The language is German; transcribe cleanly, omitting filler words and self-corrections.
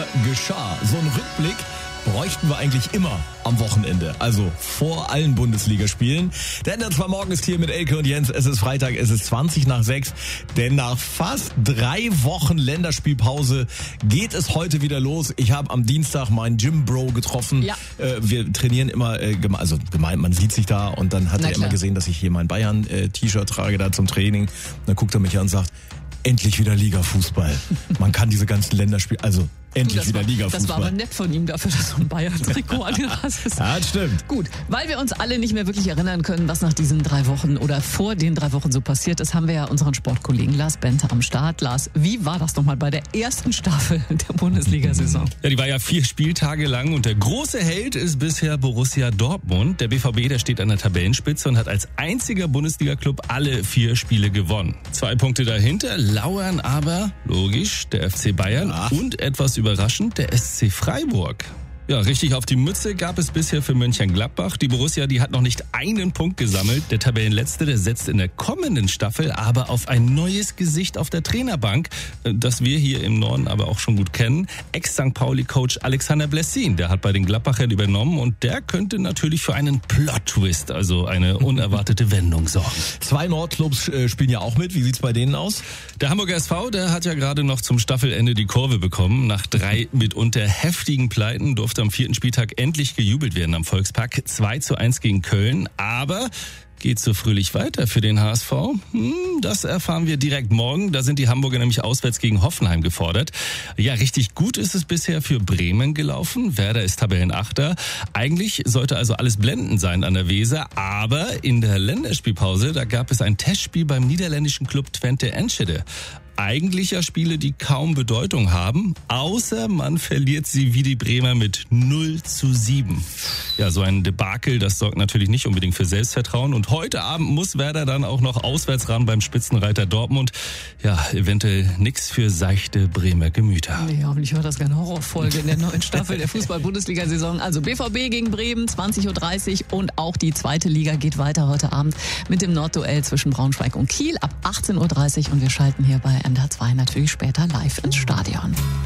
wieder geschah. So ein Rückblick bräuchten wir eigentlich immer am Wochenende, also vor allen Bundesligaspielen. Denn das war morgen ist hier mit Elke und Jens. Es ist Freitag, es ist 20:20, denn nach fast 3 Wochen Länderspielpause geht es heute wieder los. Ich habe am Dienstag meinen Gym-Bro getroffen. Ja. Wir trainieren immer, also gemeint, man sieht sich da und dann hat er immer gesehen, dass ich hier mein Bayern-T-Shirt trage da zum Training. Und dann guckt er mich an und sagt, endlich wieder Liga-Fußball. Man kann diese ganzen Länderspiele, also endlich wieder Liga-Fußball. Das war aber nett von ihm dafür, dass du ein Bayern-Trikot angehast hast. Ja, das stimmt. Gut, weil wir uns alle nicht mehr wirklich erinnern können, was nach diesen 3 Wochen oder vor den 3 Wochen so passiert ist, haben wir ja unseren Sportkollegen Lars Bente am Start. Lars, wie war das nochmal bei der ersten Staffel der Bundesliga-Saison? Ja, die war ja 4 Spieltage lang und der große Held ist bisher Borussia Dortmund. Der BVB, der steht an der Tabellenspitze und hat als einziger Bundesliga-Club alle 4 Spiele gewonnen. 2 Punkte dahinter lauern aber, logisch, der FC Bayern und etwas überraschend der SC Freiburg. Ja, richtig auf die Mütze gab es bisher für Mönchengladbach. Die Borussia, die hat noch nicht einen Punkt gesammelt. Der Tabellenletzte, der setzt in der kommenden Staffel aber auf ein neues Gesicht auf der Trainerbank, das wir hier im Norden aber auch schon gut kennen. Ex-St. Pauli-Coach Alexander Blessin, der hat bei den Gladbachern übernommen und der könnte natürlich für einen Plot-Twist, also eine unerwartete Wendung sorgen. 2 Nordclubs spielen ja auch mit. Wie sieht's bei denen aus? Der Hamburger SV, der hat ja gerade noch zum Staffelende die Kurve bekommen. Nach 3 mitunter heftigen Pleiten durfte am 4. Spieltag endlich gejubelt werden am Volkspark. 2:1 gegen Köln. Aber geht so fröhlich weiter für den HSV? Das erfahren wir direkt morgen. Da sind die Hamburger nämlich auswärts gegen Hoffenheim gefordert. Ja, richtig gut ist es bisher für Bremen gelaufen. Werder ist Tabellenachter. Eigentlich sollte also alles blendend sein an der Weser. Aber in der Länderspielpause, da gab es ein Testspiel beim niederländischen Club Twente Enschede. Eigentlich ja Spiele, die kaum Bedeutung haben, außer man verliert sie wie die Bremer mit 0:7. Ja, so ein Debakel, das sorgt natürlich nicht unbedingt für Selbstvertrauen. Und heute Abend muss Werder dann auch noch auswärts ran beim Spitzenreiter Dortmund. Ja, eventuell nix für seichte Bremer Gemüter. Nee, hoffentlich wird das keine Horrorfolge in der neuen Staffel der Fußball-Bundesliga-Saison. Also BVB gegen Bremen, 20:30 Uhr und auch die 2. Liga geht weiter heute Abend mit dem Nordduell zwischen Braunschweig und Kiel ab 18:30 Uhr und wir schalten hier bei NDR 2 natürlich später live ins Stadion.